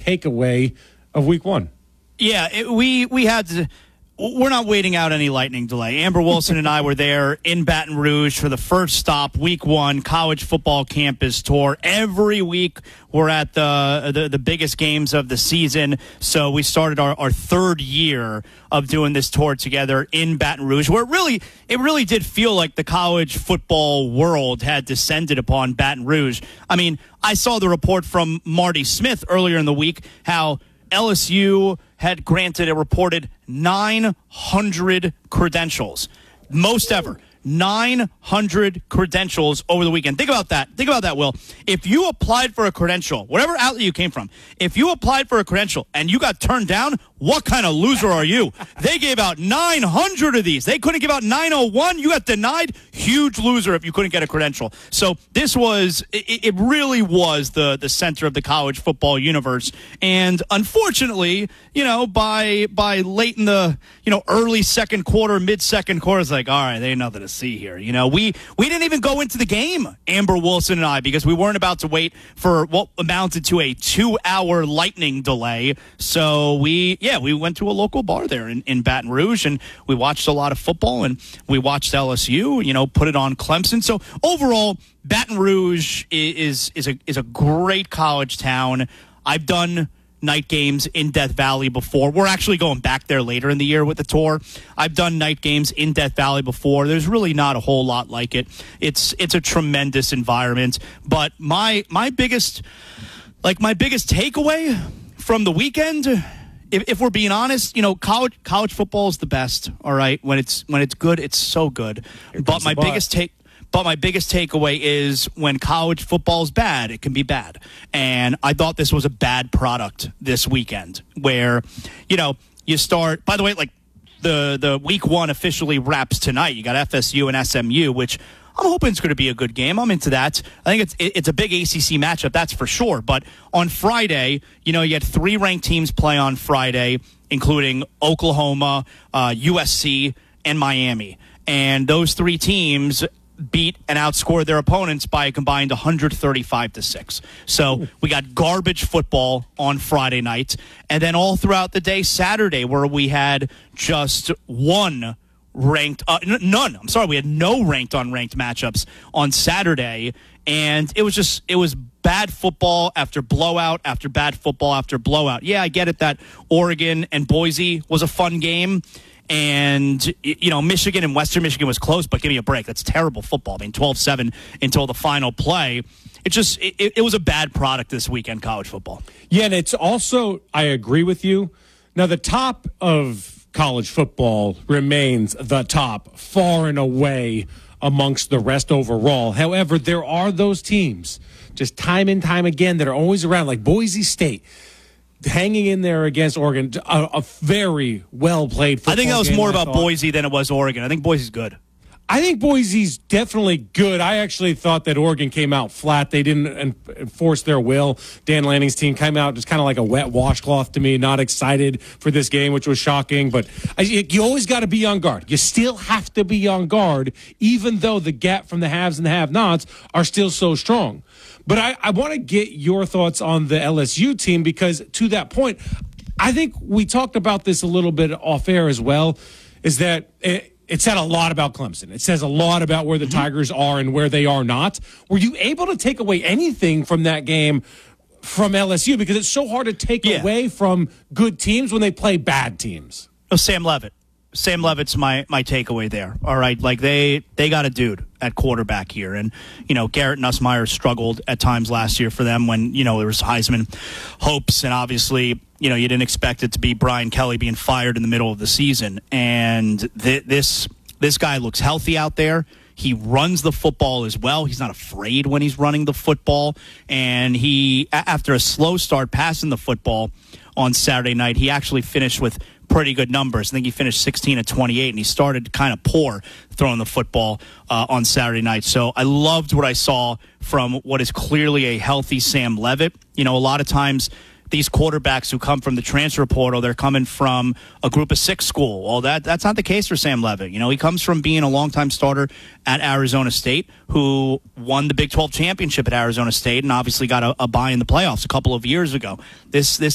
takeaway of week one? Yeah, we had to. We're not waiting out any lightning delay. Amber Wilson and I were there in Baton Rouge for the first stop, week one, college football campus tour. Every week we're at the biggest games of the season. So we started our third year of doing this tour together in Baton Rouge, where it really did feel like the college football world had descended upon Baton Rouge. I mean, I saw the report from Marty Smith earlier in the week how LSU had granted a reported 900 credentials, most ever. 900 credentials over the weekend. Think about that. Think about that, Will. If you applied for a credential, whatever outlet you came from, if you applied for a credential and you got turned down, what kind of loser are you? They gave out 900 of these. They couldn't give out 901. You got denied. Huge loser if you couldn't get a credential. So this was, it really was the center of the college football universe. And unfortunately, by late in the, early second quarter, mid-second quarter, it's like, all right, there ain't nothing to see here. We didn't even go into the game, Amber Wilson and I, because we weren't about to wait for what amounted to a 2-hour lightning delay. So we went to a local bar there in Baton Rouge, and we watched a lot of football, and we watched LSU, put it on Clemson. So overall, Baton Rouge is a great college town. I've done night games in Death Valley before. We're actually going back there later in the year with the tour. I've done night games in Death Valley before. There's really not a whole lot like it. It's a tremendous environment. But my biggest takeaway from the weekend, if we're being honest, college football is the best. All right, when it's good, it's so good. But my biggest takeaway is when college football is bad, it can be bad. And I thought this was a bad product this weekend where, you start, by the way, like the week one officially wraps tonight. You got FSU and SMU, which I'm hoping it's going to be a good game. I'm into that. I think it's a big ACC matchup, that's for sure. But on Friday, you had 3 ranked teams play on Friday, including Oklahoma, USC, and Miami. And those 3 teams beat and outscored their opponents by a combined 135-6. So we got garbage football on Friday night, and then all throughout the day Saturday, where we had just one ranked, none. I'm sorry, we had no ranked unranked matchups on Saturday, and it was bad football after blowout after bad football after blowout. Yeah, I get it that Oregon and Boise was a fun game. And, Michigan and Western Michigan was close, but give me a break. That's terrible football. I mean, 12-7 until the final play. It was a bad product this weekend, college football. Yeah, and it's also, I agree with you. Now, the top of college football remains the top, far and away amongst the rest overall. However, there are those teams, just time and time again, that are always around, like Boise State, hanging in there against Oregon, a very well-played football game. I think that was more about Boise than it was Oregon. I think Boise's good. I think Boise's definitely good. I actually thought that Oregon came out flat. They didn't enforce their will. Dan Lanning's team came out just kind of like a wet washcloth to me, not excited for this game, which was shocking. But you always got to be on guard. You still have to be on guard, even though the gap from the haves and the have-nots are still so strong. But I want to get your thoughts on the LSU team because, to that point, I think we talked about this a little bit off air as well, is that it said a lot about Clemson. It says a lot about where the Tigers are and where they are not. Were you able to take away anything from that game from LSU? Because it's so hard to take away from good teams when they play bad teams. Oh, Sam Leavitt. Sam Leavitt's my takeaway there. All right, like they got a dude at quarterback here, and Garrett Nussmeier struggled at times last year for them when there was Heisman hopes, and obviously you didn't expect it to be Brian Kelly being fired in the middle of the season, and this guy looks healthy out there. He runs the football as well. He's not afraid when he's running the football, and he after a slow start passing the football on Saturday night, he actually finished with pretty good numbers. I think he finished 16 of 28, and he started kind of poor throwing the football on Saturday night. So I loved what I saw from what is clearly a healthy Sam Leavitt. A lot of times these quarterbacks who come from the transfer portal, they're coming from a group of 6 school. Well, that's not the case for Sam Leavitt. He comes from being a longtime starter at Arizona State, who won the Big 12 championship at Arizona State and obviously got a bye in the playoffs a couple of years ago. This